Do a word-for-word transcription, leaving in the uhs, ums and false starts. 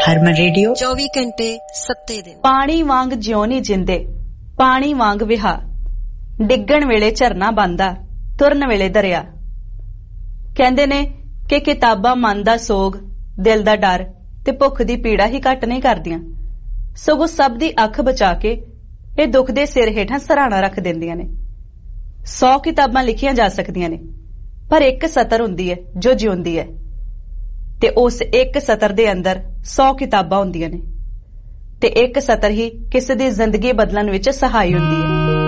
ਹਰਮਨ radio चौबीस घंटे सत्ते दिन। ਪਾਣੀ ਵਾਂਗ ਜਿਉਂ ਨੀ ਜਿੰਦੇ, ਪਾਣੀ ਵਾਂਗ ਵਿਹਾ, ਡਿੱਗਣ ਵੇਲੇ ਝਰਨਾ ਬੰਦਾ, ਤੁਰਨ ਵੇਲੇ ਦਰਿਆ। ਕਹਿੰਦੇ ਨੇ ਕਿ ਕਿਤਾਬਾਂ ਮਨ ਦਾ ਸੋਗ, ਦਿਲ ਦਾ ਡਰ ਤੇ ਭੁੱਖ ਦੀ ਪੀੜਾ ਹੀ ਘੱਟ ਨਹੀਂ ਕਰਦੀਆਂ, ਸਗੋਂ ਸਭ ਦੀ ਅੱਖ ਬਚਾ ਕੇ ਇਹ ਦੁੱਖ ਦੇ ਸਿਰ ਹੇਠਾਂ ਸਰਾਣਾ ਰੱਖ ਦਿੰਦੀਆਂ ਨੇ। ਸੌ ਕਿਤਾਬਾਂ ਲਿਖੀਆਂ ਜਾ ਸਕਦੀਆਂ ਨੇ, ਪਰ ਇੱਕ ਸਤਰ ਹੁੰਦੀ ਹੈ ਜੋ ਜਿਉਂਦੀ ਹੈ, ਤੇ ਉਸ ਇੱਕ ਸਤਰ ਦੇ ਅੰਦਰ ਸੌ ਕਿਤਾਬਾਂ ਹੁੰਦੀਆਂ ਨੇ, ਤੇ ਇੱਕ ਸਤਰ ਹੀ ਕਿਸੇ ਦੀ ਜ਼ਿੰਦਗੀ ਬਦਲਣ ਵਿੱਚ ਸਹਾਈ ਹੁੰਦੀ ਹੈ।